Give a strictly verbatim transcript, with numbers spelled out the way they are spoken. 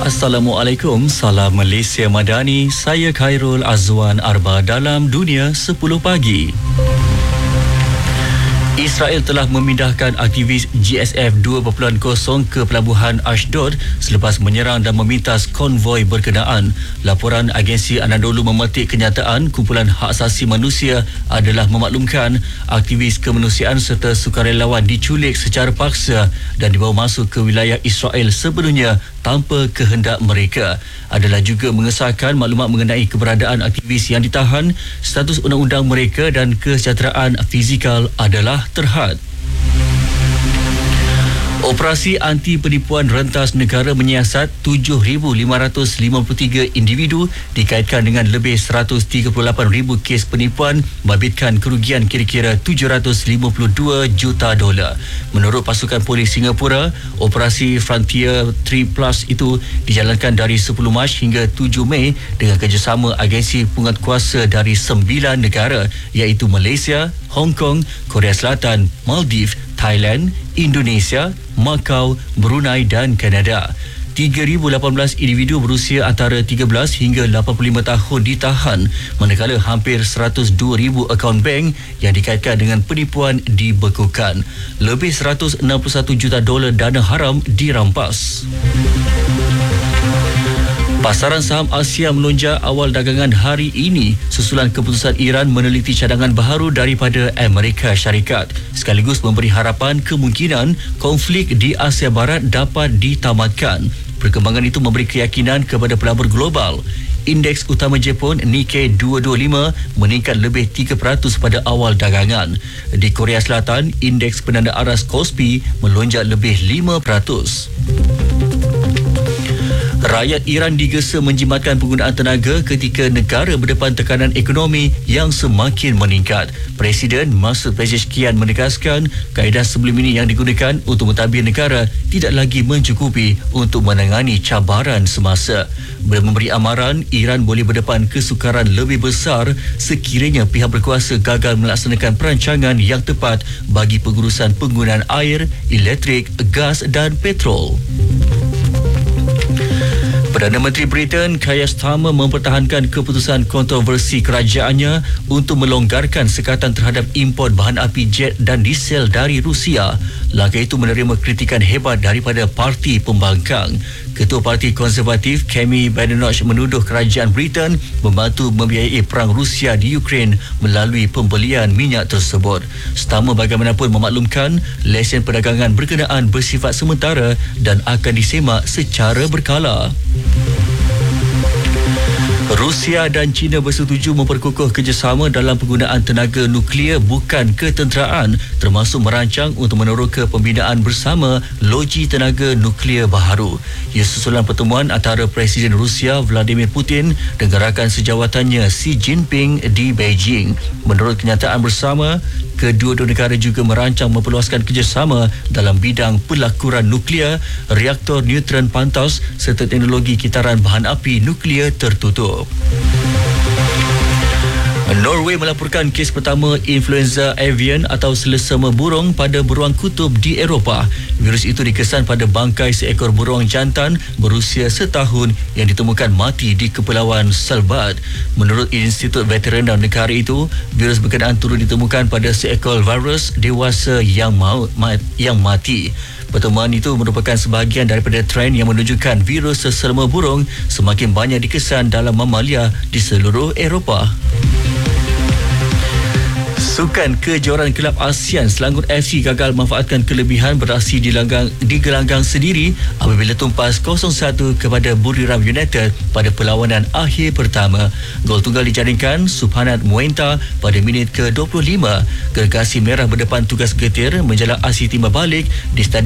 Assalamualaikum, salam Malaysia Madani. Saya Khairul Azwan Arba dalam Dunia sepuluh Pagi. Israel telah memindahkan aktivis G S F dua titik kosong ke pelabuhan Ashdod selepas menyerang dan memintas konvoi berkenaan. Laporan agensi Anadolu memetik kenyataan kumpulan hak asasi manusia adalah memaklumkan aktivis kemanusiaan serta sukarelawan diculik secara paksa dan dibawa masuk ke wilayah Israel sepenuhnya tanpa kehendak mereka. Adalah juga mengesahkan maklumat mengenai keberadaan aktivis yang ditahan, status undang-undang mereka dan kesejahteraan fizikal adalah terhad. Operasi anti penipuan rentas negara menyiasat tujuh ribu lima ratus lima puluh tiga individu dikaitkan dengan lebih seratus tiga puluh lapan ribu kes penipuan membabitkan kerugian kira-kira tujuh ratus lima puluh dua juta dolar. Menurut pasukan polis Singapura, operasi Frontier tiga Plus itu dijalankan dari sepuluh Mac hingga tujuh Mei dengan kerjasama agensi penguatkuasa dari sembilan negara iaitu Malaysia, Hong Kong, Korea Selatan, Maldives, Thailand, Indonesia, Macau, Brunei dan Kanada. tiga ribu lapan belas individu berusia antara tiga belas hingga lapan puluh lima tahun ditahan, manakala hampir seratus dua ribu akaun bank yang dikaitkan dengan penipuan dibekukan. Lebih seratus enam puluh satu juta dolar dana haram dirampas. Pasaran saham Asia melonjak awal dagangan hari ini susulan keputusan Iran meneliti cadangan baharu daripada Amerika Syarikat, sekaligus memberi harapan kemungkinan konflik di Asia Barat dapat ditamatkan. Perkembangan itu memberi keyakinan kepada pelabur global. Indeks utama Jepun Nikkei dua dua lima meningkat lebih tiga peratus pada awal dagangan. Di Korea Selatan, indeks penanda aras Kospi melonjak lebih lima peratus. Rakyat Iran digesa menjimatkan penggunaan tenaga ketika negara berdepan tekanan ekonomi yang semakin meningkat. Presiden Masoud Pezeshkian menegaskan kaedah sebelum ini yang digunakan untuk mentadbir negara tidak lagi mencukupi untuk menangani cabaran semasa. Beliau memberi amaran Iran boleh berdepan kesukaran lebih besar sekiranya pihak berkuasa gagal melaksanakan perancangan yang tepat bagi pengurusan penggunaan air, elektrik, gas dan petrol. Perdana Menteri Britain Keir Starmer mempertahankan keputusan kontroversi kerajaannya untuk melonggarkan sekatan terhadap import bahan api jet dan diesel dari Rusia. Langkah itu menerima kritikan hebat daripada parti pembangkang. Ketua Parti Konservatif Kemi Badenoch menuduh kerajaan Britain membantu membiayai perang Rusia di Ukraine melalui pembelian minyak tersebut. Starmer bagaimanapun memaklumkan lesen perdagangan berkenaan bersifat sementara dan akan disemak secara berkala. Rusia dan China bersetuju memperkukuh kerjasama dalam penggunaan tenaga nuklear bukan ketenteraan, termasuk merancang untuk meneroka pembinaan bersama loji tenaga nuklear baharu. Ia susulan pertemuan antara Presiden Rusia Vladimir Putin dan rakan sejawatannya Xi Jinping di Beijing. Menurut kenyataan bersama, kedua-dua negara juga merancang memperluaskan kerjasama dalam bidang pelakuran nuklear, reaktor neutron pantas serta teknologi kitaran bahan api nuklear tertutup. Norway melaporkan kes pertama influenza avian atau selesema burung pada beruang kutub di Eropah. Virus itu dikesan pada bangkai seekor beruang jantan berusia setahun yang ditemukan mati di Kepulauan Svalbard. Menurut Institut Veteriner negara itu, virus berkenaan turut ditemukan pada seekor virus dewasa yang maut, yang mati. Pertemuan itu merupakan sebahagian daripada trend yang menunjukkan virus selesema burung semakin banyak dikesan dalam mamalia di seluruh Eropah. Sukan kejohanan kelab ASEAN, Selangor F C gagal memanfaatkan kelebihan beraksi di langgang di gelanggang sendiri apabila tumpas kosong satu kepada Buriram United pada perlawanan akhir pertama. Gol tunggal dijaringkan Subhanat Muenta pada minit ke dua puluh lima. Gergasi merah berdepan tugas getir menjelang aksi timbal balik di stadion